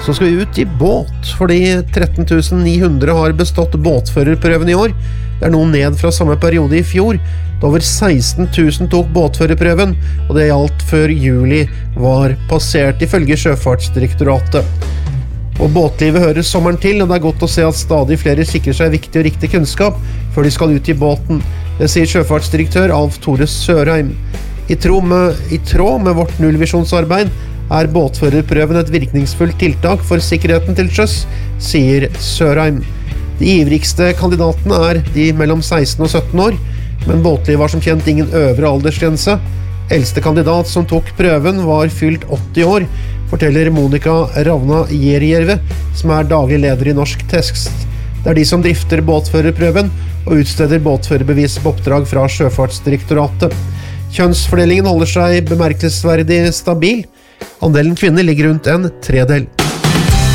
Så skal vi ut i båt, fordi 13 900 har bestått båtførerprøven i år. Det noe ned fra samme periode i fjor, da over 16 000 tok båtførerprøven, og det gjaldt før juli var passert, ifølge Sjøfartsdirektoratet. Og båtlivet hører sommeren til, og det godt å se at stadig flere sikrer seg viktig og riktig kunnskap før de skal ut i båten. Det sier sjøfartsdirektør Alf Tore Sørheim. I tråd med vårt nullvisjonsarbeid båtførerprøven et virkningsfullt tiltak for sikkerheten til sjøs, sier Sørheim. De ivrigste kandidatene de mellom 16 og 17 år, men båtlivet har som kjent ingen øvre aldersgrense. Eldste kandidat som tok prøven var fylt 80 år, forteller Monica Ravna Jerjerve, som daglig leder i Norsk Tekst. Det de som drifter båtførerprøven og utsteder båtførerbevis på oppdrag fra Sjøfartsdirektoratet. Kjønnsfordelingen holder seg bemerkelsesverdig stabil. Andelen kvinner ligger rundt en tredel.